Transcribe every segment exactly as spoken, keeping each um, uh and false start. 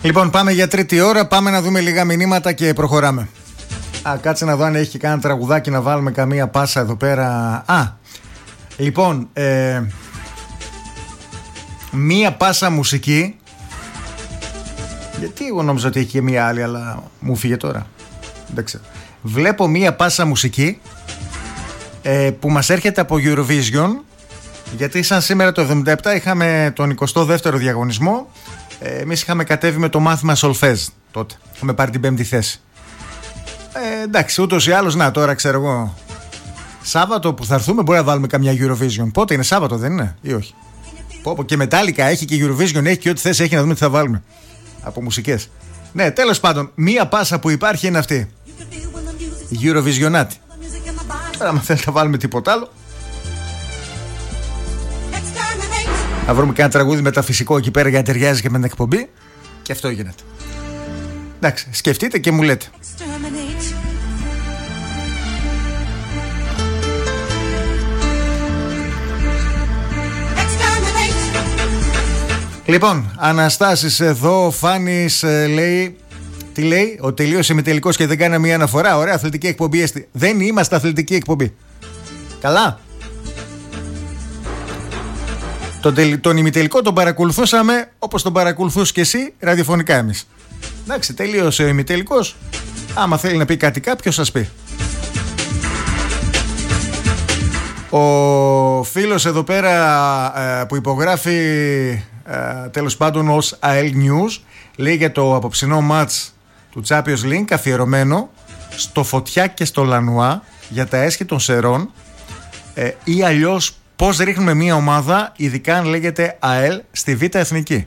Λοιπόν, πάμε για τρίτη ώρα. Πάμε να δούμε λίγα μηνύματα και προχωράμε. Α, κάτσε να δω αν έχει κανένα τραγουδάκι να βάλουμε καμία πάσα εδώ πέρα. Α, λοιπόν, ε, μία πάσα μουσική. Γιατί εγώ νόμιζα ότι έχει και μία άλλη, αλλά μου φύγε τώρα. Δεν ξέρω. Βλέπω μία πάσα μουσική ε, που μας έρχεται από Eurovision. Γιατί σαν σήμερα το εβδομήντα επτά είχαμε τον εικοστό δεύτερο διαγωνισμό. ε, Εμείς είχαμε κατέβει με το μάθημα Solfège τότε. Είχαμε πάρει την πέμπτη θέση. ε, Εντάξει, ούτως ή άλλως, να τώρα ξέρω εγώ, Σάββατο που θα έρθουμε μπορεί να βάλουμε καμιά Eurovision. Πότε είναι, Σάββατο δεν είναι ή όχι? Πω, και Metallica έχει και Eurovision έχει και ό,τι θέση έχει, να δούμε τι θα βάλουμε από μουσικές. Ναι, τέλος πάντων, μία πάσα που υπάρχει είναι αυτή. Eurovisionati. Τώρα αν θέλετε να βάλουμε τίποτα άλλο, να βρούμε κανένα τραγούδι μεταφυσικό εκεί πέρα για να ταιριάζει και με την εκπομπή. Και αυτό γίνεται. Εντάξει, σκεφτείτε και μου λέτε. Λοιπόν, Αναστάσεις εδώ, Φάνης ε, λέει, τι λέει, ο τελείωσε ημιτελικός και δεν κάνει μια αναφορά. Ωραία, αθλητική εκπομπή έστει. Δεν είμαστε αθλητική εκπομπή. Καλά. Τον, τελ, τον ημιτελικό τον παρακολουθούσαμε όπως τον παρακολουθούς και εσύ ραδιοφωνικά εμείς. Εντάξει, τελείωσε ο ημιτελικός. Άμα θέλει να πει κάτι κάποιος, σας πει. Ο φίλος εδώ πέρα ε, που υπογράφει ε, τέλος πάντων ως ΑΕΛ News λέει για το απόψινό μάτς του Champions League αφιερωμένο στο Φωτιά και στο Λανουά για τα έσχη των Σερών, ε, ή αλλιώς πώς ρίχνουμε μια ομάδα, ειδικά αν λέγεται ΑΕΛ, στη Β' Εθνική.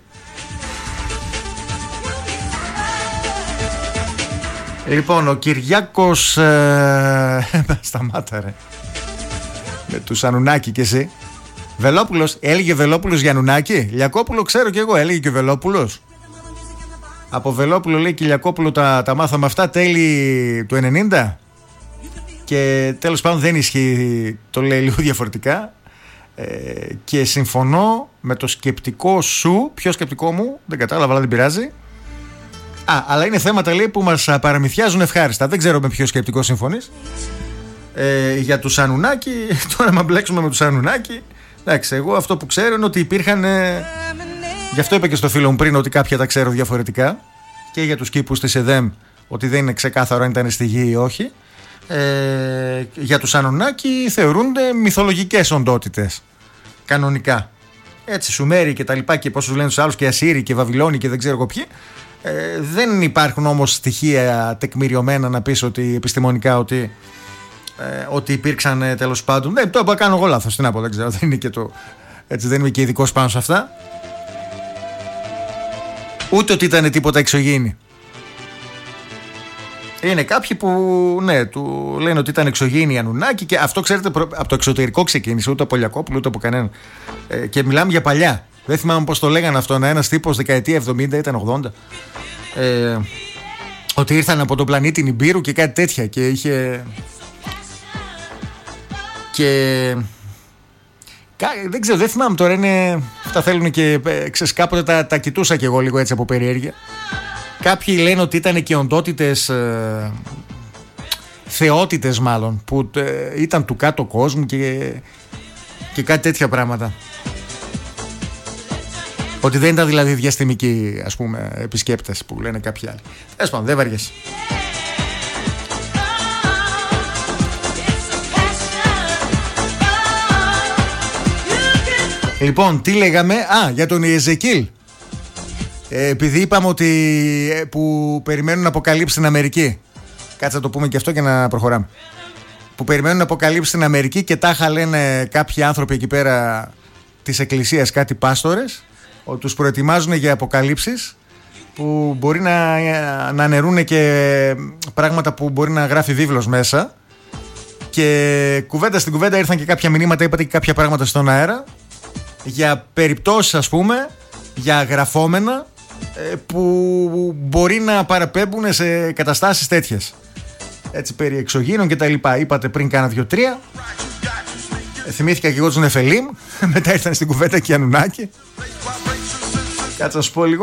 Λοιπόν, ο Κυριάκος ε, σταμάτα ρε με του Σανουνάκη και εσύ. Βελόπουλος, έλεγε Βελόπουλος για Νουνάκη. Λιακόπουλο ξέρω κι εγώ, έλεγε και Βελόπουλος. Από Βελόπουλο λέει και Λιακόπουλο τα, τα μάθαμε αυτά τέλη του ενενήντα. Και τέλος πάντων δεν ισχύει, το λέει λίγο διαφορετικά. ε, Και συμφωνώ με το σκεπτικό σου. Ποιο σκεπτικό μου, δεν κατάλαβα, αλλά δεν πειράζει. Α, αλλά είναι θέματα λέει που μας παραμυθιάζουν ευχάριστα. Δεν ξέρω με ποιο σκεπτικό συμφωνείς. Ε, για του Σανουνάκη, τώρα να μπλέξουμε με του Σανουνάκη. Εντάξει, εγώ αυτό που ξέρω είναι ότι υπήρχαν. Ε, γι' αυτό είπα και στο φίλο μου πριν ότι κάποια τα ξέρω διαφορετικά. Και για τους κήπους της ΕΔΕΜ, ότι δεν είναι ξεκάθαρο αν ήταν στη γη ή όχι. Ε, για του Σανουνάκη θεωρούνται μυθολογικές οντότητες. Κανονικά. Έτσι, Σουμέρι και τα λοιπά, και πόσους λένε τους άλλους, και Ασσύριοι και Βαβυλώνοι και δεν ξέρω εγώ ποιοι. Ε, δεν υπάρχουν όμως στοιχεία τεκμηριωμένα να πεις ότι επιστημονικά ότι. Ε, ότι υπήρξαν ε, τέλος πάντων. Ναι, το είπα, κάνω εγώ λάθος. Τι να πω, δεν ξέρω. Δεν είναι και το. Έτσι, δεν είμαι και ειδικός πάνω σε αυτά. Ούτε ότι ήταν τίποτα εξωγήινη. Είναι κάποιοι που ναι, του λένε ότι ήταν εξωγήινη η Ανουνάκη και αυτό ξέρετε προ... από το εξωτερικό ξεκίνησε, ούτε από Λιακόπουλο ούτε από κανέναν. Ε, και μιλάμε για παλιά. Δεν θυμάμαι πώς το λέγανε αυτό. Ένας τύπος δεκαετία εβδομήντα, ήταν ογδόντα. Ε, ότι ήρθαν από τον πλανήτη Νιμπύρου και κάτι τέτοια και είχε. Και δεν ξέρω, δεν θυμάμαι τώρα, είναι. Αυτά θέλουν και. Ξέρεις, κάποτε τα, τα κοιτούσα κι εγώ λίγο έτσι από περιέργεια. Κάποιοι λένε ότι ήταν και οντότητες, ε, θεότητες μάλλον, που ε, ήταν του κάτω κόσμου και, και κάτι τέτοια πράγματα. Ότι δεν ήταν δηλαδή διαστημικοί, ας πούμε, επισκέπτες που λένε κάποιοι άλλοι. Τέλος πάντων, δεν βαριέσαι. Λοιπόν, τι λέγαμε? Α, για τον Ιεζεκίλ. Ε, επειδή είπαμε ότι ε, που περιμένουν αποκαλύψεις στην Αμερική. Κάτσε να το πούμε και αυτό και να προχωράμε. Που περιμένουν αποκαλύψεις στην Αμερική και τάχα λένε κάποιοι άνθρωποι εκεί πέρα της εκκλησίας, κάτι πάστορες, ότι τους προετοιμάζουν για αποκαλύψεις που μπορεί να, να αναιρούν και πράγματα που μπορεί να γράφει βίβλος μέσα. Και κουβέντα στην κουβέντα ήρθαν και κάποια μηνύματα, είπατε και κάποια πράγματα στον αέρα για περιπτώσεις, ας πούμε, για γραφόμενα που μπορεί να παραπέμπουν σε καταστάσεις τέτοιες. Έτσι, περί εξωγήινων και τα λοιπά. Είπατε πριν κάνα δύο-τρία. Θυμήθηκα και εγώ τους Νεφελίμ. Μετά ήρθαν στην κουβέντα και οι Ανουνάκη. Κάτσε να σου πω λίγο.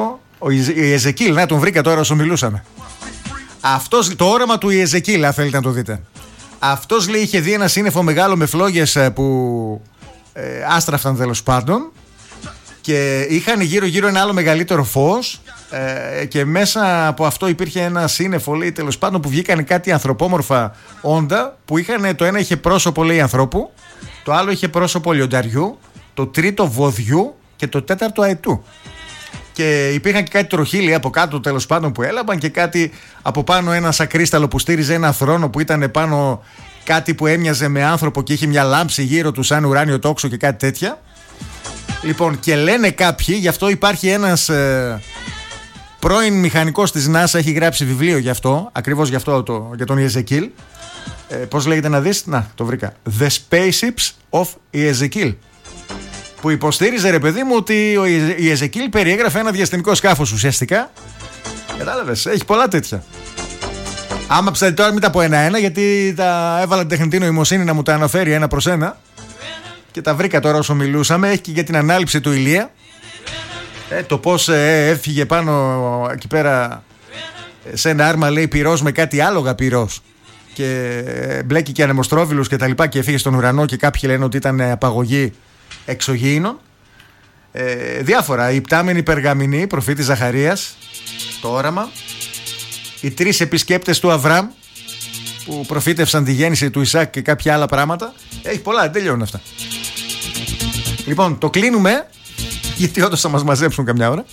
Ο Ιεζεκίλ, να τον βρήκα τώρα όσο μιλούσαμε. Αυτός, το όραμα του Ιεζεκίλ, αν θέλετε να το δείτε. Αυτός, λέει, είχε δει ένα σύννεφο μεγάλο με φλόγες που ε, άστραφταν τέλος πάντων και είχαν γύρω-γύρω ένα άλλο μεγαλύτερο φως ε, και μέσα από αυτό υπήρχε ένα σύννεφο, λέει, τέλος πάντων, που βγήκαν κάτι ανθρωπόμορφα όντα που είχαν, το ένα είχε πρόσωπο, λέει, ανθρώπου, το άλλο είχε πρόσωπο λιονταριού, το τρίτο βοδιού και το τέταρτο αετού. Και υπήρχαν και κάτι τροχύλια από κάτω, τέλος πάντων, που έλαβαν και κάτι από πάνω, ένα σακρίσταλο που στήριζε ένα θρόνο που ήταν πάνω κάτι που έμοιαζε με άνθρωπο και είχε μια λάμψη γύρω του σαν ουράνιο τόξο και κάτι τέτοια. Λοιπόν, και λένε κάποιοι, γι' αυτό υπάρχει ένας ε, πρώην μηχανικός της NASA, έχει γράψει βιβλίο γι' αυτό, ακριβώς γι' αυτό, το, για τον Ιεζεκίλ. Ε, πώς λέγεται να δεις? Να, το βρήκα. The Spaceships of Ezekiel. Που υποστήριζε, ρε παιδί μου, ότι ο Ιεζεκίλ περιέγραφε ένα διαστημικό σκάφος ουσιαστικά. Κατάλαβες, έχει πολλά τέτοια. Άμα ψάχνει τώρα, μην τα πω ένα-ένα, γιατί τα έβαλα την τεχνητή νοημοσύνη να μου τα αναφέρει ένα προς ένα. Και τα βρήκα τώρα όσο μιλούσαμε. Έχει και για την ανάληψη του Ηλία. Ε, το πώς ε, έφυγε πάνω εκεί πέρα σε ένα άρμα, λέει, πυρός με κάτι άλογα πυρός. Και μπλέκει και ανεμοστρόβιλους και τα λοιπά και έφυγε στον ουρανό και κάποιοι λένε ότι ήταν απαγωγή εξωγήινων. Ε, διάφορα. Η πτάμενη Περγαμηνή, προφήτης Ζαχαρίας, το όραμα. Οι τρεις επισκέπτες του Αβραάμ που προφήτευσαν τη γέννηση του Ισάκ και κάποια άλλα πράγματα. Έχει πολλά, δεν τελειώνουν αυτά. Λοιπόν, το κλείνουμε, γιατί όντως θα μας μαζέψουν καμιά ώρα.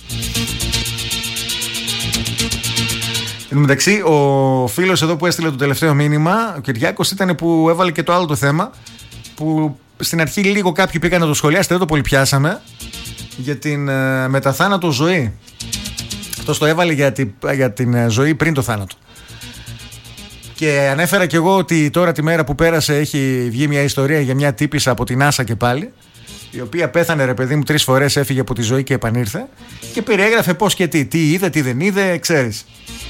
Εν τω μεταξύ, ο φίλος εδώ που έστειλε το τελευταίο μήνυμα, ο Κυριάκος, ήταν που έβαλε και το άλλο το θέμα, που στην αρχή λίγο κάποιοι πήγαν να το σχολιάσετε, δεν το πολύ πιάσαμε, για την ε, μεταθάνατο ζωή. Αυτός το έβαλε για, τη, για την ε, ζωή πριν το θάνατο. Και ανέφερα κι εγώ ότι τώρα τη μέρα που πέρασε έχει βγει μια ιστορία για μια τύπισσα από την NASA και πάλι, η οποία πέθανε, ρε παιδί μου, τρεις φορές, έφυγε από τη ζωή και επανήρθε και περιέγραφε πώς και τι, τι είδε, τι δεν είδε, ξέρεις.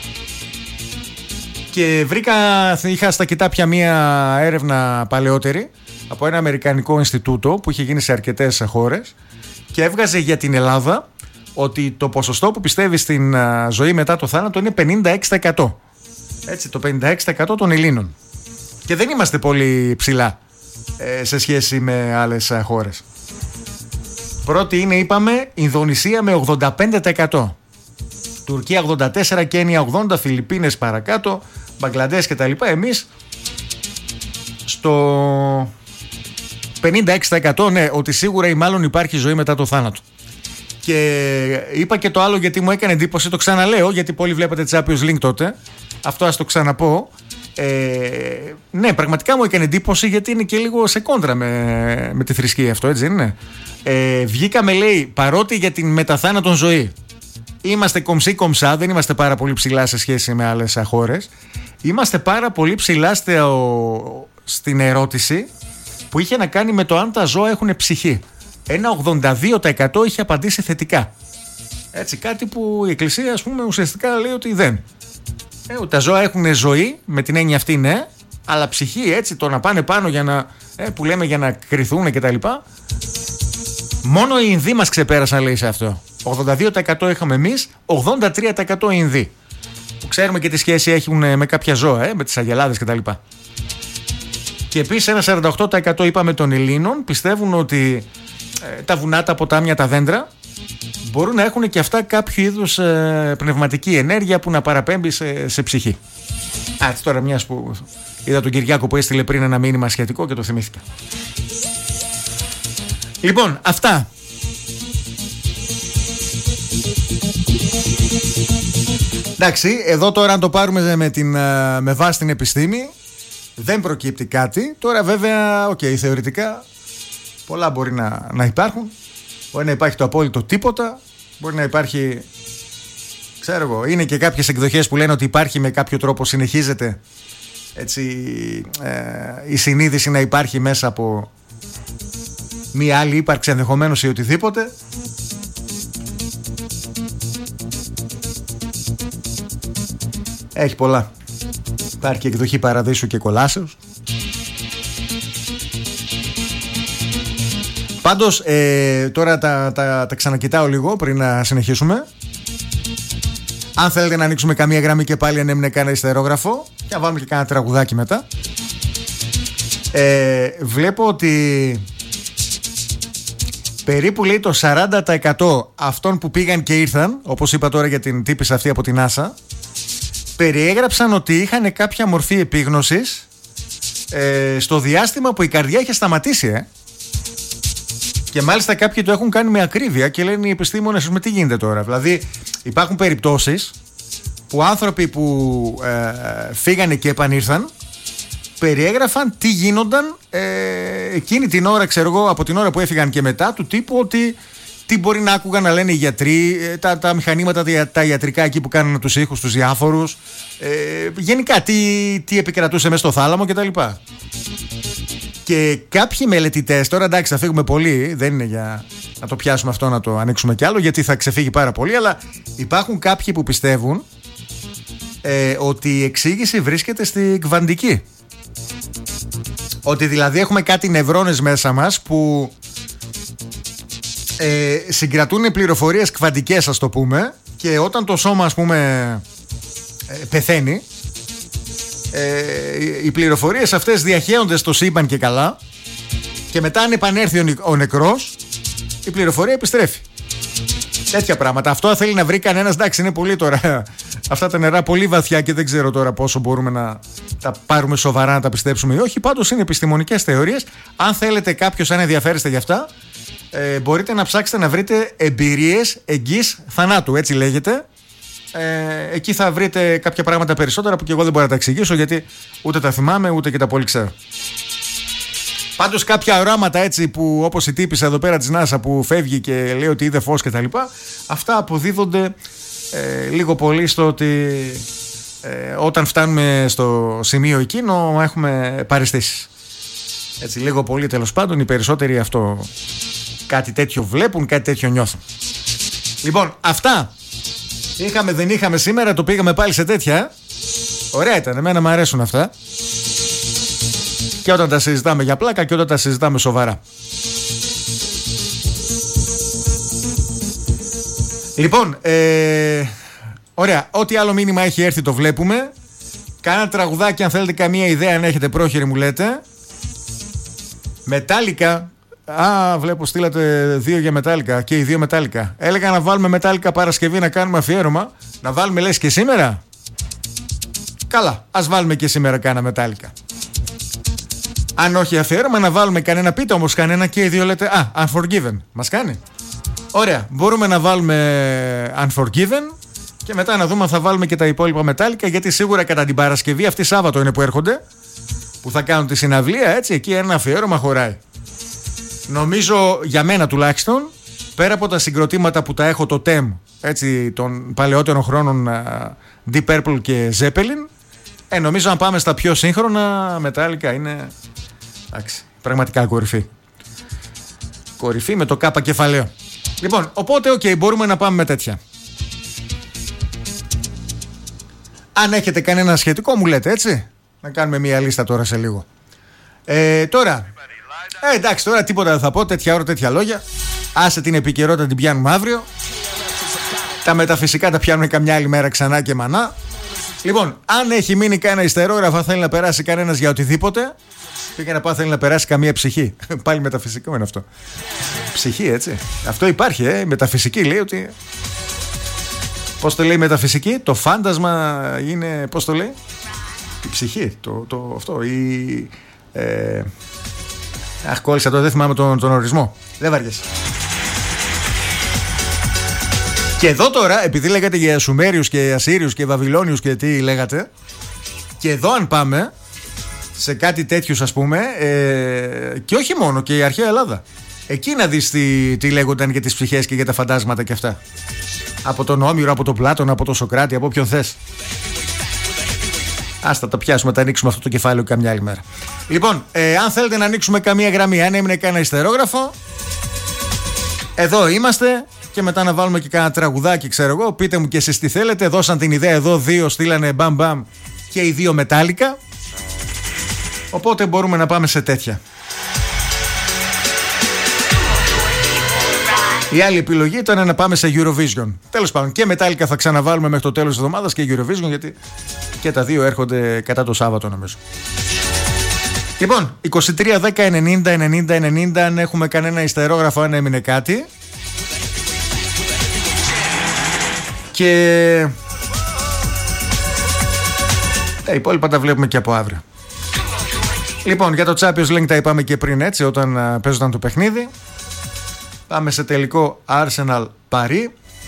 Και βρήκα, είχα στα κοιτάπια μια έρευνα παλαιότερη από ένα αμερικανικό Ινστιτούτο που είχε γίνει σε αρκετές χώρες και έβγαζε για την Ελλάδα ότι το ποσοστό που πιστεύει στην ζωή μετά το θάνατο είναι πενήντα έξι τοις εκατό. Έτσι, το πενήντα έξι τοις εκατό των Ελλήνων. Και δεν είμαστε πολύ ψηλά ε, σε σχέση με άλλες χώρες. Πρώτη είναι, είπαμε, Ινδονησία με ογδόντα πέντε τοις εκατό. Τουρκία ογδόντα τέσσερα, Κένια ογδόντα, Φιλιππίνες παρακάτω, Μπαγκλαντές και τα λοιπά. Εμείς στο πενήντα έξι τοις εκατό, ναι, ότι σίγουρα ή μάλλον υπάρχει ζωή μετά το θάνατο. Και είπα και το άλλο γιατί μου έκανε εντύπωση, το ξαναλέω, γιατί πολλοί βλέπατε Champions League τότε. Αυτό ας το ξαναπώ. Ε, ναι, πραγματικά μου έκανε εντύπωση γιατί είναι και λίγο σε κόντρα με, με τη θρησκεία αυτό, έτσι δεν είναι? Ε, βγήκαμε, λέει, παρότι για την μεταθάνατον ζωή είμαστε κομψή κομψά, δεν είμαστε πάρα πολύ ψηλά σε σχέση με άλλες χώρες. Είμαστε πάρα πολύ ψηλά στο, στην ερώτηση που είχε να κάνει με το αν τα ζώα έχουν ψυχή. Ένα ογδόντα δύο τοις εκατό είχε απαντήσει θετικά. Έτσι, κάτι που η Εκκλησία, ας πούμε, ουσιαστικά λέει ότι δεν. Ε, τα ζώα έχουν ζωή, με την έννοια αυτή, ναι, αλλά ψυχή, έτσι, το να πάνε πάνω για να, ε, που λέμε, για να κρυθούν και τα λοιπά. Μόνο οι Ινδοί μας ξεπέρασαν, λέει, σε αυτό. ογδόντα δύο τοις εκατό είχαμε εμείς, ογδόντα τρία τοις εκατό οι Ινδοί. Που ξέρουμε και τι σχέση έχουν με κάποια ζώα, ε, με τις αγελάδες και τα λοιπά. Και επίσης ένα σαράντα οκτώ τοις εκατό είπαμε των Ελλήνων πιστεύουν ότι ε, τα βουνά, τα ποτάμια, τα δέντρα μπορούν να έχουν και αυτά κάποιο είδους ε, πνευματική ενέργεια που να παραπέμπει σε, σε ψυχή. Α, έτσι τώρα μιας που είδα τον Κυριάκο που έστειλε πριν ένα μήνυμα σχετικό και το θυμήθηκα. Λοιπόν, αυτά. Εντάξει, εδώ τώρα αν το πάρουμε με, την, με βάση την επιστήμη δεν προκύπτει κάτι. Τώρα βέβαια, οκ, okay, θεωρητικά πολλά μπορεί να, να υπάρχουν. Μπορεί να υπάρχει το απόλυτο τίποτα. Μπορεί να υπάρχει, ξέρω εγώ, είναι και κάποιες εκδοχές που λένε ότι υπάρχει με κάποιο τρόπο, συνεχίζεται έτσι, ε, η συνείδηση να υπάρχει μέσα από μία άλλη ύπαρξη ενδεχομένως ή οτιδήποτε. Έχει πολλά. Υπάρχει και εκδοχή παραδείσου και κολάσεως. Πάντως ε, τώρα τα, τα, τα ξανακοιτάω λίγο πριν να συνεχίσουμε. Αν θέλετε να ανοίξουμε καμία γραμμή και πάλι ανέμεινε κανένα ιστερόγραφο, και να βάλουμε και κάνα τραγουδάκι μετά. ε, Βλέπω ότι περίπου λέει το σαράντα τοις εκατό αυτών που πήγαν και ήρθαν, όπως είπα τώρα για την τύπισσα αυτή από την NASA, περιέγραψαν ότι είχαν κάποια μορφή επίγνωσης ε, στο διάστημα που η καρδιά είχε σταματήσει, ε. Και μάλιστα κάποιοι το έχουν κάνει με ακρίβεια και λένε οι επιστήμονες, με τι γίνεται τώρα. Δηλαδή υπάρχουν περιπτώσεις που άνθρωποι που ε, φύγανε και επανήρθαν περιέγραφαν τι γίνονταν ε, εκείνη την ώρα, ξέρω εγώ, από την ώρα που έφυγαν και μετά, του τύπου ότι τι μπορεί να άκουγαν να λένε οι γιατροί, τα, τα μηχανήματα τα ιατρικά εκεί που κάνουν τους ήχους, τους διάφορους, ε, γενικά τι, τι επικρατούσε μέσα στο θάλαμο κτλ. Και κάποιοι μελετητές, τώρα εντάξει θα φύγουμε πολύ, δεν είναι για να το πιάσουμε αυτό, να το ανοίξουμε κι άλλο, γιατί θα ξεφύγει πάρα πολύ, αλλά υπάρχουν κάποιοι που πιστεύουν ε, ότι η εξήγηση βρίσκεται στη κβαντική. Ότι δηλαδή έχουμε κάτι νευρώνες μέσα μας που ε, συγκρατούν πληροφορίες κβαντικές, ας το πούμε, και όταν το σώμα, ας πούμε, ε, πεθαίνει, ε, οι πληροφορίες αυτές διαχέονται στο σύμπαν και καλά, και μετά αν επανέλθει ο, ο νεκρός, η πληροφορία επιστρέφει. Τέτοια πράγματα. Αυτό θέλει να βρει κανένας. Εντάξει, είναι πολύ τώρα αυτά τα νερά πολύ βαθιά και δεν ξέρω τώρα πόσο μπορούμε να τα πάρουμε σοβαρά, να τα πιστέψουμε ή όχι. Πάντως είναι επιστημονικές θεωρίες. Αν θέλετε κάποιος, αν ενδιαφέρεστε γι' αυτά, ε, μπορείτε να ψάξετε να βρείτε εμπειρίες εγγύς θανάτου, έτσι λέγεται. Ε, εκεί θα βρείτε κάποια πράγματα περισσότερα που και εγώ δεν μπορώ να τα εξηγήσω, γιατί ούτε τα θυμάμαι ούτε και τα πολύ ξέρω. Πάντως κάποια οράματα έτσι, που όπως η τύπισσα εδώ πέρα της NASA που φεύγει και λέει ότι είδε φως και τα λοιπά, αυτά αποδίδονται ε, λίγο πολύ στο ότι ε, όταν φτάνουμε στο σημείο εκείνο έχουμε παραισθήσεις. Έτσι λίγο πολύ, τέλος πάντων, οι περισσότεροι αυτό, κάτι τέτοιο βλέπουν, κάτι τέτοιο νιώθουν. Λοιπόν, αυτά είχαμε, δεν είχαμε σήμερα, το πήγαμε πάλι σε τέτοια. Ωραία ήταν, εμένα μου αρέσουν αυτά. Και όταν τα συζητάμε για πλάκα και όταν τα συζητάμε σοβαρά. Λοιπόν, ε, ωραία, ό,τι άλλο μήνυμα έχει έρθει το βλέπουμε. Κάνα τραγουδάκι αν θέλετε, καμία ιδέα, αν έχετε πρόχειρη μου λέτε. Μετάλλικα. Α, βλέπω στείλατε δύο για Μετάλλικα και οι δύο Μετάλλικα. Έλεγα να βάλουμε Μετάλλικα Παρασκευή να κάνουμε αφιέρωμα. Να βάλουμε λες και σήμερα. Καλά, ας βάλουμε και σήμερα κάνα Μετάλλικα. Αν όχι αφιέρωμα, να βάλουμε κανένα, πείτε όμως κανένα και οι δύο λέτε α, Unforgiven, μας κάνει. Ωραία, μπορούμε να βάλουμε Unforgiven και μετά να δούμε αν θα βάλουμε και τα υπόλοιπα Μετάλλικα, γιατί σίγουρα κατά την Παρασκευή, αυτή Σάββατο είναι που έρχονται, που θα κάνουν τη συναυλία, έτσι, εκεί ένα αφιέρωμα χωράει. Νομίζω για μένα τουλάχιστον, πέρα από τα συγκροτήματα που τα έχω το τεμ, έτσι, των παλαιότερων χρόνων uh, Deep Purple και Zeppelin, ε, νομίζω αν πάμε στα πιο σύγχρονα, Μετάλλικα είναι, εντάξει, πραγματικά κορυφή. Κορυφή με το κάπα κεφαλαίο. Λοιπόν, οπότε, οκ, okay, μπορούμε να πάμε με τέτοια. Αν έχετε κανένα σχετικό μου λέτε, έτσι. Να κάνουμε μια λίστα τώρα σε λίγο. Ε, τώρα, ε, εντάξει, τώρα τίποτα δεν θα πω, τέτοια ώρα, τέτοια λόγια. Άσε την επικαιρότητα, την πιάνουμε αύριο. Τα μεταφυσικά τα πιάνουμε καμιά άλλη μέρα ξανά και μανά. Λοιπόν, αν έχει μείνει κανένα ιστερόγραφο, θέλει να περάσει κανένας για οτιδήποτε, πήγε να πάει, θέλει να περάσει καμία ψυχή. Πάλι μεταφυσικό είναι αυτό. Ψυχή, έτσι. Αυτό υπάρχει, ε. Μεταφυσική λέει ότι. Πώς το λέει η μεταφυσική, το φάντασμα είναι. Πώς το λέει, η ψυχή. Το, το, αυτό. Η. Ε... Αχ, κόλλησα τώρα, δεν θυμάμαι τον, τον ορισμό. Δεν βαριέσαι. Και εδώ τώρα, επειδή λέγατε για Σουμέριους και Ασσύριους και Βαβυλώνιους και τι λέγατε, και εδώ αν πάμε σε κάτι τέτοιους, ας πούμε, ε, και όχι μόνο, και η αρχαία Ελλάδα, εκεί να δεις τι, τι λέγονταν για τις ψυχές και για τα φαντάσματα και αυτά. Από τον Όμηρο, από τον Πλάτωνα, από τον Σοκράτη, από όποιον θες. Άστα τα πιάσουμε, τα ανοίξουμε αυτό το κεφάλαιο καμιά άλλη μέρα. Λοιπόν, ε, αν θέλετε να ανοίξουμε καμία γραμμή, αν έμεινε κανένα ιστερόγραφο, εδώ είμαστε. Και μετά να βάλουμε και κάνα τραγουδάκι, ξέρω εγώ. Πείτε μου και εσείς τι θέλετε. Δώσαν την ιδέα εδώ, δύο στείλανε μπαμ μπαμ και οι δύο Μετάλλικα. Οπότε μπορούμε να πάμε σε τέτοια. Η άλλη επιλογή ήταν να πάμε σε Eurovision. Τέλος πάντων, και Metallica θα ξαναβάλουμε μέχρι το τέλος της εβδομάδας και Eurovision, γιατί και τα δύο έρχονται κατά το Σάββατο, νομίζω. Λοιπόν, είκοσι τρία δέκα ενενήντα ενενήντα ενενήντα, αν έχουμε κανένα ιστερόγραφο, αν έμεινε κάτι. Και τα υπόλοιπα τα βλέπουμε και από αύριο. Λοιπόν, για το Champions League τα είπαμε και πριν, έτσι, όταν παίζονταν το παιχνίδι. Πάμε σε τελικό Arsenal Paris.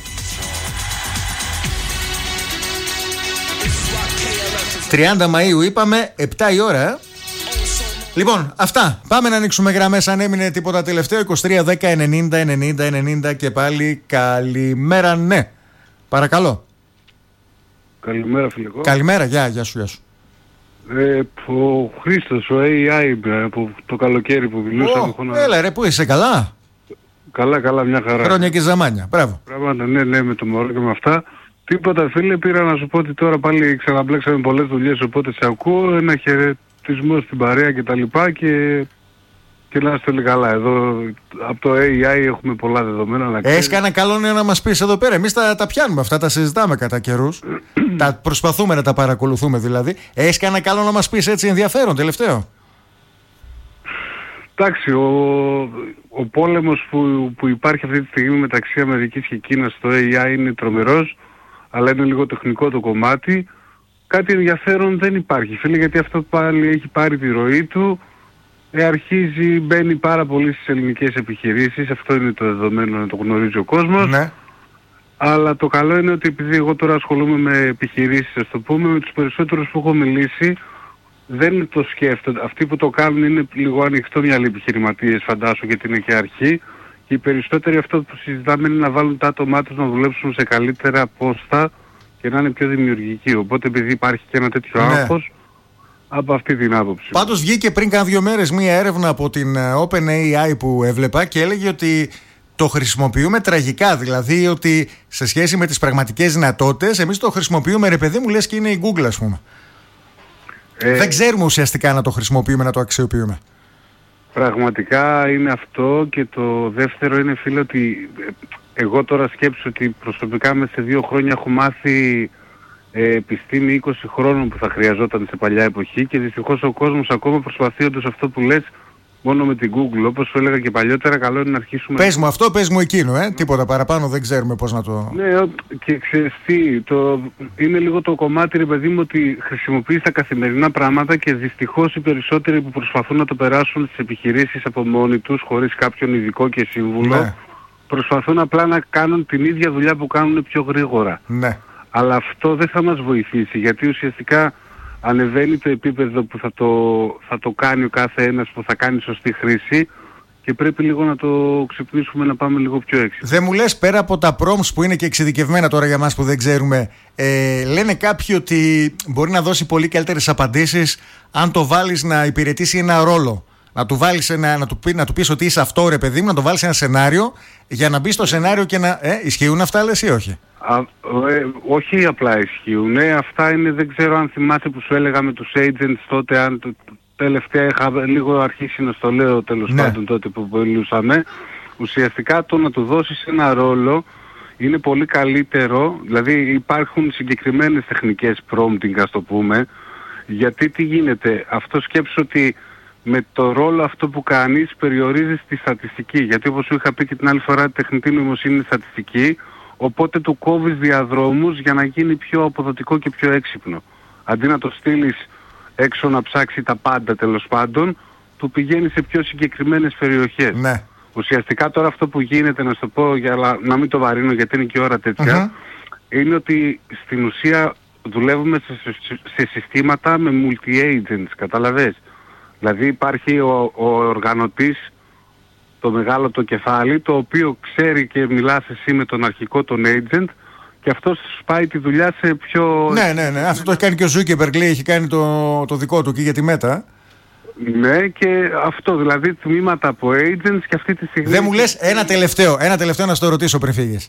τριάντα Μαΐου είπαμε, επτά η ώρα, ε? Λοιπόν, αυτά. Πάμε να ανοίξουμε γραμμές αν έμεινε τίποτα τελευταίο. είκοσι τρία δέκα ενενήντα ενενήντα ενενήντα και πάλι καλημέρα, ναι. Παρακαλώ. Καλημέρα, φιλικό. Καλημέρα, γεια, γεια σου, γεια σου. Ε, ο Χρήστος, ο έι άι, από το καλοκαίρι που μιλούσαμε. Oh, να... Έλα ρε, πού είσαι, καλά? Καλά, καλά, μια χαρά. Χρόνια και ζαμάνια, μπράβο. Πράγματα, ναι, ναι, με το μωρό και με αυτά. Τίποτα, φίλε, πήρα να σου πω ότι τώρα πάλι ξαναμπλέξαμε πολλές δουλειές, οπότε σε ακούω, ένα χαιρετισμό στην παρέα και τα λοιπά και... Και να είστε όλοι καλά. Εδώ από το έι άι έχουμε πολλά δεδομένα. Να Έχεις κανένα καλό νέο να μας πεις εδώ πέρα? Εμείς τα, τα πιάνουμε αυτά, τα συζητάμε κατά καιρούς. Τα προσπαθούμε να τα παρακολουθούμε δηλαδή. Έχεις κανένα καλό να μας πεις, έτσι, ενδιαφέρον τελευταίο? Εντάξει, ο, ο πόλεμος που, που υπάρχει αυτή τη στιγμή μεταξύ Αμερικής και Κίνας στο έι άι είναι τρομερός, αλλά είναι λίγο τεχνικό το κομμάτι. Κάτι ενδιαφέρον δεν υπάρχει, φίλε, γιατί αυτό πάλι έχει πάρει τη ροή του. Ε, αρχίζει, μπαίνει πάρα πολύ στις ελληνικές επιχειρήσεις, αυτό είναι το δεδομένο, να το γνωρίζει ο κόσμος. Ναι. Αλλά το καλό είναι ότι επειδή εγώ τώρα ασχολούμαι με επιχειρήσεις, ας το πούμε, με τους περισσότερους που έχω μιλήσει, δεν το σκέφτονται. Αυτοί που το κάνουν είναι λίγο ανοιχτόμυαλοι επιχειρηματίες, φαντάσου, γιατί είναι και αρχή. Και οι περισσότεροι αυτό που συζητάμε είναι να βάλουν τα άτομά τους να δουλέψουν σε καλύτερα πόστα και να είναι πιο δημιουργικοί. Οπότε επειδή υπάρχει και ένα τέτοιο ναι. άγχος, από αυτή την άποψη. Πάντως βγήκε πριν κάνα δύο μέρες μία έρευνα από την OpenAI που έβλεπα και έλεγε ότι το χρησιμοποιούμε τραγικά. Δηλαδή ότι σε σχέση με τις πραγματικές δυνατότητες, εμείς το χρησιμοποιούμε, ρε παιδί μου, λες και είναι η Google, ας πούμε. Ε, Δεν ξέρουμε ουσιαστικά να το χρησιμοποιούμε, να το αξιοποιούμε. Πραγματικά είναι αυτό. Και το δεύτερο είναι, φίλε, ότι εγώ τώρα σκέψω ότι προσωπικά μέσα σε δύο χρόνια έχω μάθει Ε, επιστήμη είκοσι χρόνων που θα χρειαζόταν σε παλιά εποχή και δυστυχώς ο κόσμος ακόμα προσπαθεί όντως αυτό που λες μόνο με την Google. Όπως σου έλεγα και παλιότερα, καλό είναι να αρχίσουμε... Πες μου αυτό, πες μου εκείνο, ε. Τίποτα παραπάνω δεν ξέρουμε πώς να το... Ναι, και ξέρεις τι, το... είναι λίγο το κομμάτι, ρε παιδί μου, ότι χρησιμοποιείς τα καθημερινά πράγματα και δυστυχώς οι περισσότεροι που προσπαθούν να το περάσουν στις επιχειρήσεις από μόνοι τους, χωρίς κάποιον ειδικό και σύμβουλο, ναι. προσπαθούν απλά να κάνουν την ίδια δουλειά που κάνουν πιο γρήγορα. Ναι. Αλλά αυτό δεν θα μας βοηθήσει, γιατί ουσιαστικά ανεβαίνει το επίπεδο που θα το, θα το κάνει ο κάθε ένας που θα κάνει σωστή χρήση και πρέπει λίγο να το ξυπνήσουμε, να πάμε λίγο πιο έξω. Δεν μου λες, πέρα από τα prompts που είναι και εξειδικευμένα τώρα για μας που δεν ξέρουμε, ε, λένε κάποιοι ότι μπορεί να δώσει πολύ καλύτερες απαντήσεις αν το βάλεις να υπηρετήσει ένα ρόλο. Να του, βάλεις ένα, να, του πει, να του πεις ότι είσαι αυτό, ρε παιδί μου, να το βάλεις ένα σενάριο για να μπει στο σενάριο και να... Ε, ισχύουν αυτά, λες, ή όχι? Α, ε, όχι απλά ισχύουν. Ε, αυτά είναι, δεν ξέρω αν θυμάσαι που σου έλεγα με τους agents τότε, αν το, τελευταία είχα λίγο αρχίσει να στο λέω τέλος ναι. πάντων τότε που μιλούσαμε. Ουσιαστικά το να του δώσεις ένα ρόλο είναι πολύ καλύτερο, δηλαδή υπάρχουν συγκεκριμένες τεχνικές prompting, ας το πούμε, γιατί τι γίνεται, αυτό σκέψου ότι με το ρόλο αυτό που κάνεις περιορίζεις τη στατιστική, γιατί όπως σου είχα πει και την άλλη φορά, η τεχνητή νοημοσύνη είναι στατιστική, οπότε του κόβεις διαδρόμους για να γίνει πιο αποδοτικό και πιο έξυπνο. Αντί να το στείλεις έξω να ψάξει τα πάντα τέλος πάντων, του πηγαίνει σε πιο συγκεκριμένες περιοχές. Ναι. Ουσιαστικά τώρα αυτό που γίνεται, να σου το πω για να μην το βαρύνω γιατί είναι και ώρα τέτοια, uh-huh. είναι ότι στην ουσία δουλεύουμε σε, σε, σε συστήματα με multi-agents, καταλαβες. Δηλαδή υπάρχει ο, ο οργανωτής, το μεγάλο το κεφάλι, το οποίο ξέρει και μιλάς εσύ με τον αρχικό τον agent και αυτός πάει τη δουλειά σε πιο... Ναι, ναι, ναι. Αυτό το έχει κάνει και ο Zuckerberg, έχει κάνει το, το δικό του και για τη Meta. Ναι, και αυτό, δηλαδή τμήματα από agents και αυτή τη στιγμή... Δεν μου λες ένα τελευταίο, ένα τελευταίο να στο ρωτήσω πριν φύγεις.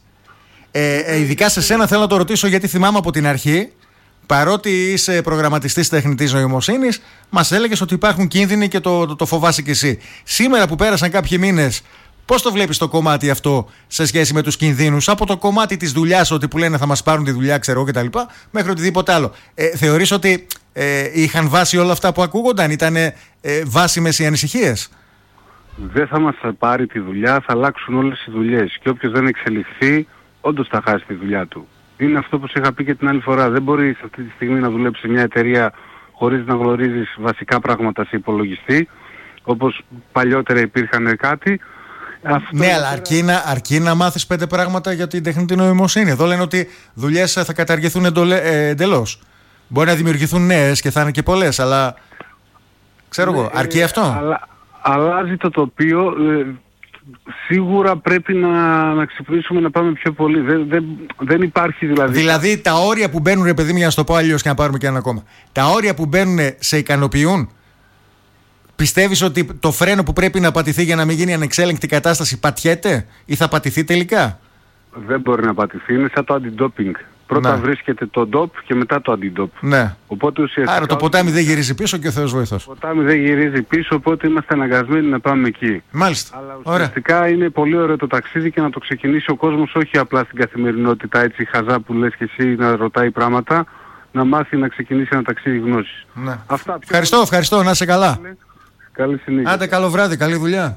Ε, ε, ειδικά σε σένα θέλω να το ρωτήσω γιατί θυμάμαι από την αρχή, παρότι είσαι προγραμματιστής τεχνητής νοημοσύνης, μας έλεγες ότι υπάρχουν κίνδυνοι και το, το, το φοβάσαι κι εσύ. Σήμερα που πέρασαν κάποιοι μήνες, Πώς το βλέπεις το κομμάτι αυτό σε σχέση με τους κινδύνους, από το κομμάτι της δουλειάς, ότι που λένε θα μας πάρουν τη δουλειά, ξέρω κτλ., μέχρι οτιδήποτε άλλο. Ε, θεωρείς ότι ε, είχαν βάση όλα αυτά που ακούγονταν, ήταν ε, βάσιμες οι ανησυχίες? Δεν θα μας πάρει τη δουλειά, θα αλλάξουν όλες οι δουλειές. Και όποιος δεν εξελιχθεί, όντως θα χάσει τη δουλειά του. Είναι αυτό που σε είχα πει και την άλλη φορά. Δεν μπορείς αυτή τη στιγμή να δουλέψεις σε μια εταιρεία χωρίς να γνωρίζεις βασικά πράγματα σε υπολογιστή, όπως παλιότερα υπήρχαν κάτι. Αυτό ναι, αλλά αρκεί να, αρκεί να μάθεις πέντε πράγματα για την τεχνητή νοημοσύνη. Εδώ λένε ότι δουλειές θα καταργηθούν εντελώς. Μπορεί να δημιουργηθούν νέες και θα είναι και πολλές, αλλά ξέρω εγώ, ναι, αρκεί αυτό. Αλλά, αλλάζει το τοπίο. Ε, σίγουρα πρέπει να, να ξυπνήσουμε να πάμε πιο πολύ. Δεν, δεν, δεν υπάρχει δηλαδή. Δηλαδή τα όρια που μπαίνουν, ρε παιδί μου, για να σου το πω αλλιώς και να πάρουμε και ένα ακόμα. Τα όρια που μπαίνουν σε ικανοποιούν? Πιστεύεις ότι το φρένο που πρέπει να πατηθεί για να μην γίνει ανεξέλεγκτη κατάσταση πατιέται ή θα πατηθεί τελικά? Δεν μπορεί να πατηθεί, είναι σαν το αντι-ντόπινγκ. Πρώτα ναι. βρίσκεται το ντόπ και μετά το αντι-ντόπ. Ναι. Οπότε ουσιαστικά... Άρα το ποτάμι δεν γυρίζει πίσω και ο Θεός βοηθός. Το ποτάμι δεν γυρίζει πίσω, οπότε είμαστε αναγκασμένοι να πάμε εκεί. Μάλιστα. Αλλά ουσιαστικά Ωραία. είναι πολύ ωραίο το ταξίδι και να το ξεκινήσει ο κόσμος όχι απλά στην καθημερινότητα, έτσι χαζά που λες και εσύ, να ρωτάει πράγματα, να μάθει να ξεκινήσει ένα ταξίδι γνώσης. Ναι. Αυτά, ευχαριστώ, ευχαριστώ, να είσαι καλά. Καλή συνέχεια. Άντε, καλό βράδυ, καλή δουλειά.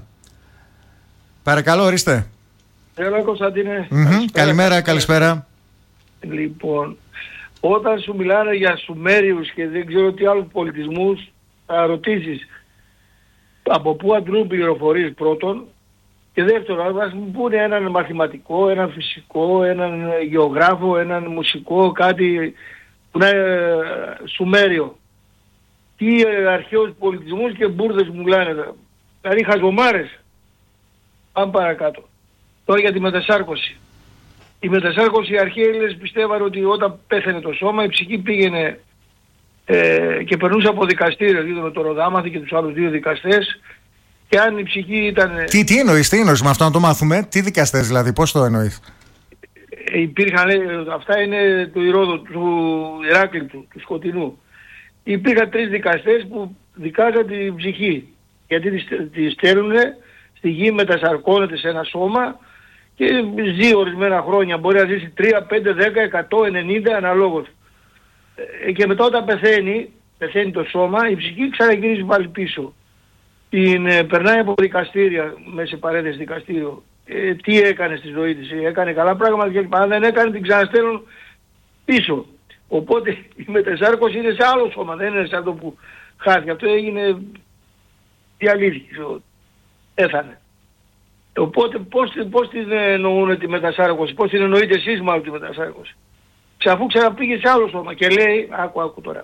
Παρακαλώ, ορίστε. Έλα, Κωνσταντίνε. Mm-hmm. Καλησπέρα, καλημέρα, καλησπέρα. Λοιπόν, όταν σου μιλάνε για Σουμέριους και δεν ξέρω τι άλλους πολιτισμούς, θα ρωτήσεις από πού αντλούν πληροφορίες πρώτον, και δεύτερον, ας μου πούνε έναν μαθηματικό, έναν φυσικό, έναν γεωγράφο, έναν μουσικό, κάτι που να είναι Σουμέριο. Τι αρχαίους πολιτισμούς και μπουρδες μου λένε. Δηλαδή χαζομάρες. Πάμε παρακάτω. Τώρα για τη μετασάρκωση. Η μετασάρκωση, οι αρχαίοι Έλληνες πιστεύαν ότι όταν πέθανε το σώμα η ψυχή πήγαινε ε, και περνούσε από δικαστήριο. Είδαμε το Ροδάμαθη και τους άλλους δύο δικαστές. Και αν η ψυχή ήταν... Τι, τι εννοείς, τι εννοείς με αυτό να το μάθουμε, τι δικαστές δηλαδή, πώς το εννοείς? Ε, υπήρχαν, λέει, αυτά είναι του Ηρόδου, του Ηράκλειτου, του, του Σκοτεινού. Υπήρχαν τρεις δικαστές που δικάζαν την ψυχή. Γιατί τη στέλνουν στη γη, μετασαρκώνεται σε ένα σώμα και ζει ορισμένα χρόνια. Μπορεί να ζήσει τρία, πέντε, δέκα, εκατό, ενενήντα αναλόγως. Ε, και μετά όταν πεθαίνει, πεθαίνει το σώμα, η ψυχή ξαναγυρίζει πάλι πίσω. Την ε, περνάει από δικαστήρια, μέσα σε παρένθεση δικαστήριο. Ε, τι έκανε στη ζωή της, έκανε καλά πράγματα και αν δεν έκανε την ξαναστέλνουν πίσω. Οπότε η μετασάρκωση είναι σε άλλο σώμα, δεν είναι σαν το που χάθηκε. Αυτό έγινε διαλύθηκε, έθανε. Οπότε πώς, πώς την εννοούν τη μετασάρκωση, πώς την εννοείτε εσείς μάλλον τη μετασάρκωση? Ξαφού ξαναπήγε σε άλλο σώμα και λέει, άκου άκου τώρα,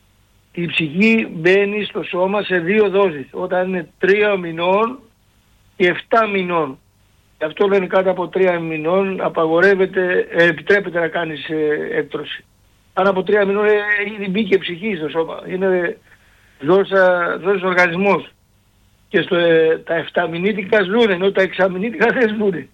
η ψυχή μπαίνει στο σώμα σε δύο δόσεις, όταν είναι τρία μηνών και εφτά μηνών. Γι' αυτό λένε κάτω από τρία μηνών απαγορεύεται, ε, επιτρέπεται να κάνεις ε, έκτρωση. Αν από τρία μηνών ήδη μπήκε ψυχή στο σώμα. Είναι δόσης οργανισμός. Και στο, ε, τα εφταμηνίτικα ζουνε, ενώ τα εξαμηνίτικα δεν ζουνε.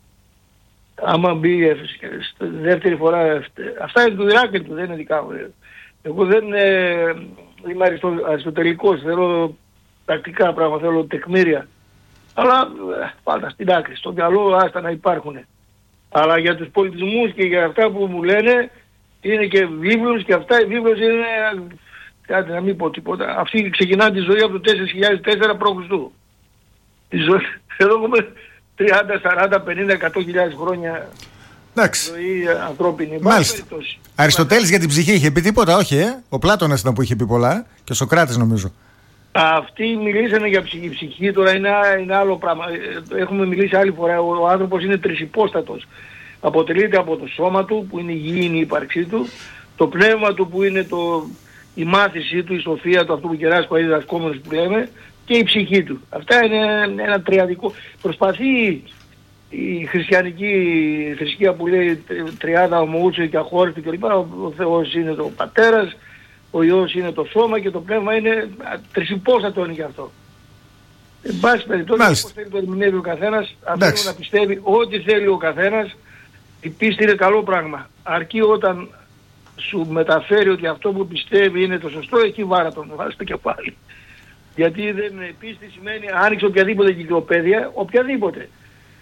Άμα μπει ε, στη δεύτερη φορά, ε, αυτά είναι του Ηράκλειτου, δεν είναι δικά μου. Εγώ δεν ε, είμαι αριστο, αριστοτελικός, θέλω τακτικά πράγματα, θέλω τεκμήρια. Αλλά ε, πάντα στην άκρη, στο μυαλό άστα να υπάρχουν. Αλλά για τους πολιτισμούς και για αυτά που μου λένε, είναι και βίβλος και αυτά, οι βίβλος είναι, κάτι να μην πω τίποτα, αυτοί ξεκινάνε τη ζωή από το τέσσερις χιλιάδες τέσσερα π.Χ. Τη ζωή, εδώ έχουμε τριάντα, σαράντα, πενήντα, εκατό χιλιάδες χρόνια ζωή ανθρώπινη. Μάλιστα. Αριστοτέλης για την ψυχή είχε πει τίποτα, όχι ε? Ο Πλάτωνας ήταν που είχε πει πολλά και ο Σοκράτης νομίζω. Αυτοί μιλήσανε για ψυχή. Ψυχή τώρα είναι, είναι άλλο πράγμα. Έχουμε μιλήσει άλλη φορά, ο, ο άνθρωπος είναι τρισυπόστατος. Αποτελείται από το σώμα του που είναι η υγιεινή ύπαρξή του, το πνεύμα του που είναι το, η μάθησή του, η σοφία του, αυτό που κεράσκω οι διδασκόμενους που λέμε, και η ψυχή του. Αυτά είναι ένα τριαδικό. Προσπαθεί η χριστιανική θρησκεία που λέει τριάδα ομοούτσιο και αχώριστο κλπ. Ο Θεός είναι το πατέρας, ο Υιός είναι το σώμα και το πνεύμα είναι τρισυπόστατο είναι και αυτό. Εν πάση περιπτώσει, όπως θέλει το ερμηνεύει ο καθένας, αφήνω να πιστεύει ό,τι θέλει ο καθένας. Η πίστη είναι καλό πράγμα. Αρκεί όταν σου μεταφέρει ότι αυτό που πιστεύει είναι το σωστό, εκεί βάρα τον βάζει στο κεφάλι. Γιατί δεν, πίστη σημαίνει άνοιξε οποιαδήποτε κυκλοπαίδεια, οποιαδήποτε.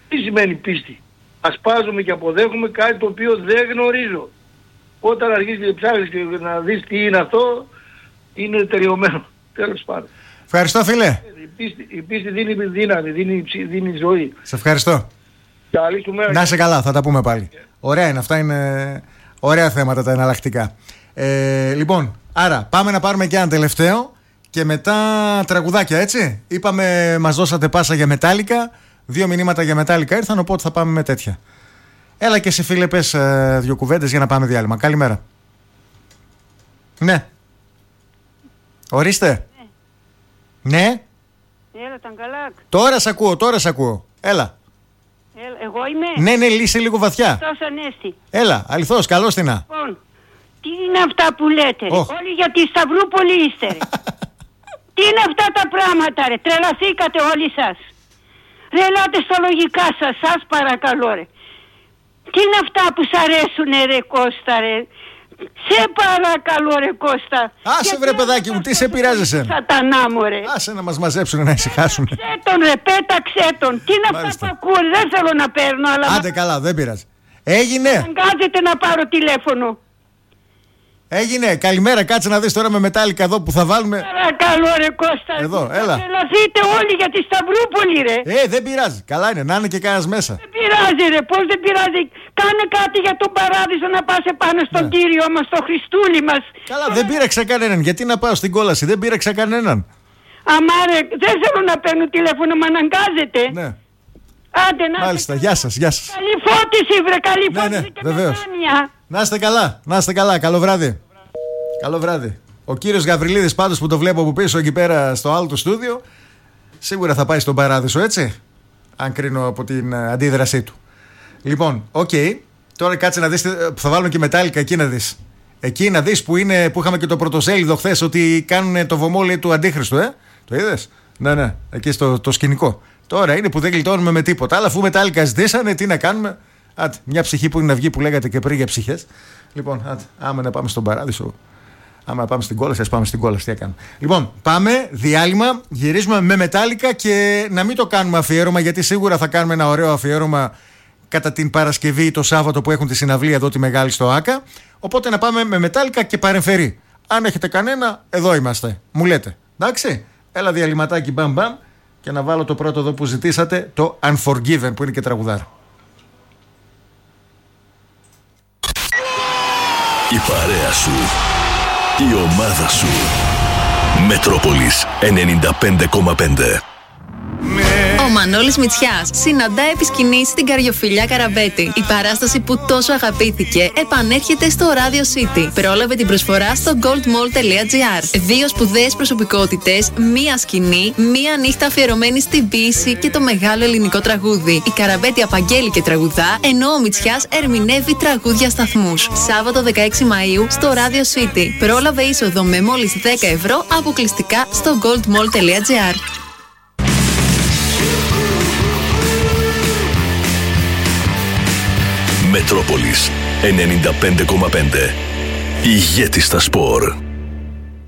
Τι σημαίνει πίστη? Ασπάζομαι και αποδέχομαι κάτι το οποίο δεν γνωρίζω. Όταν αρχίσεις και ψάχνεις και να δεις τι είναι αυτό, είναι τελειωμένο. Τέλος πάντων. Ευχαριστώ, φίλε. Η πίστη, η πίστη δίνει δύναμη, δίνει, δίνει ζωή. Σε ευχαριστώ. Καλή σου μέρα. Να είσαι καλά, θα τα πούμε πάλι. Yeah. Ωραία είναι, αυτά είναι ωραία θέματα τα εναλλακτικά. Ε, λοιπόν, άρα πάμε να πάρουμε και ένα τελευταίο και μετά τραγουδάκια, έτσι. Είπαμε, μας δώσατε πάσα για Μετάλλικα. Δύο μηνύματα για Μετάλλικα ήρθαν, οπότε θα πάμε με τέτοια. Έλα και εσύ, φίλε, πες ε, δύο κουβέντες για να πάμε διάλειμμα. Καλημέρα. Ναι. Ορίστε. Ναι. Ναι. Έλα, Ταγκαλάκ. Τώρα σ' ακούω, τώρα σ' ακούω. Έλα. Έλα, εγώ είμαι. Ναι, ναι, λύσε λίγο βαθιά. Τόσο ανέστη. Έλα, αληθώς, καλώς την να. Λοιπόν, τι είναι αυτά που λέτε? Oh. Όλοι για τη Σταυρούπολη είστε, ρε. Τι είναι αυτά τα πράγματα, ρε? Τρελαθήκατε όλοι σας. Ρε, ελάτε στα λογικά σας, σας παρακαλώ, ρε. Τι είναι αυτά που σ' αρέσουνε, ρε Κώστα, ρε? Σε παρακαλώ, ρε Κώστα. Άσε, βρε παιδάκι μου, τι σε πειράζει εσένα? Σατανά μου, ρε. Άσε να μας μαζέψουν να ησυχάσουν. Πέταξε τον, ρε, πέταξε τον. Τι είναι αυτά που ακούω? Δεν θέλω να παίρνω, αλλά... Άντε καλά, δεν πειράζει. Έγινε. Αγκάζεται να πάρω τηλέφωνο. Έγινε. Καλημέρα, κάτσε να δεις τώρα με Μετάλλικα εδώ που θα βάλουμε. Παρακαλώ, ρε Κώστα. Εδώ, έλα. Θα τρελαθείτε όλοι για τη Σταυρούπολη, ρε. Ε, δεν πειράζει. Καλά είναι, να είναι και κανένας μέσα. Δεν πειράζει, ρε. Πώς δεν πειράζει? Κάνε κάτι για τον Παράδεισο να πας επάνω στον ναι. Κύριο μας, στον Χριστούλη μας. Καλά, δεν πείραξα κανέναν. Γιατί να πάω στην κόλαση, δεν πείραξα κανέναν. Αμά, ρε, δεν θέλω να παίρνω τηλέφωνο, με αναγκάζετε. Ναι. Άντε, να μάλιστα, γεια σας, γεια σας. Καλή φώτιση, βρε, καλή ναι, φώτιση ναι, και βεβαίως. μετάνοια. Να είστε καλά, να είστε καλά, καλό βράδυ. Καλό βράδυ. Ο κύριος Γαβριλίδης πάντως που το βλέπω από πίσω εκεί πέρα στο άλλο του στούδιο, σίγουρα θα πάει στον Παράδεισο, έτσι, αν κρίνω από την αντίδρασή του. Λοιπόν, οκ, okay. Τώρα κάτσε να δεις, θα βάλουμε και Μετάλλικα εκεί να δεις. Εκεί να δεις που, είναι, που είχαμε και το πρωτοσέλιδο χθες ότι κάνουν το βωμό, λέει, του Αντίχριστου, ε. Το είδες? Ναι, ναι, εκεί στο το σκηνικό. Τώρα είναι που δεν γλιτώνουμε με τίποτα. Αλλά αφού Μετάλλικα ζητήσανε, τι να κάνουμε? Άτε, μια ψυχή που είναι να βγει που λέγατε και πριν για ψυχές. Λοιπόν, άτε, άμα να πάμε στον Παράδεισο, άμα να πάμε στην κόλαση, ας πάμε στην κόλαση. Τι έκανα. Λοιπόν, πάμε, διάλειμμα, γυρίζουμε με Μετάλλικα και να μην το κάνουμε αφιέρωμα, γιατί σίγουρα θα κάνουμε ένα ωραίο αφιέρωμα κατά την Παρασκευή ή το Σάββατο που έχουν τη συναυλία εδώ τη Μεγάλη στο Άκα. Οπότε να πάμε με Μετάλλικα και παρεμφερή. Αν έχετε κανένα, εδώ είμαστε. Μου λέτε. Εντάξει, έλα διαλυματάκι μπαμ μπαμ και να βάλω το πρώτο εδώ που ζητήσατε, το Unforgiven, που είναι και τραγουδάρα. Η παρέα σου, η ομάδα σου. Μετρόπολης ενενήντα πέντε κόμμα πέντε. Ο Μανώλης Μητσιάς συναντά επί σκηνής στην Καριοφιλιά Καραμπέτη. Η παράσταση που τόσο αγαπήθηκε επανέρχεται στο Radio City. Πρόλαβε την προσφορά στο goldmall τελεία gr. Δύο σπουδαίες προσωπικότητες, μία σκηνή, μία νύχτα αφιερωμένη στην ποίηση και το μεγάλο ελληνικό τραγούδι. Η Καραμπέτη απαγγέλει και τραγουδά, ενώ ο Μητσιάς ερμηνεύει τραγούδια σταθμούς. Σάββατο δεκαέξι Μαΐου στο Radio City. Πρόλαβε είσοδο με μόλις δέκα ευρώ αποκλειστικά στο goldmall τελεία gr. Μετρόπολης ενενήντα πέντε κόμμα πέντε. Ηγέτη στα σπορ.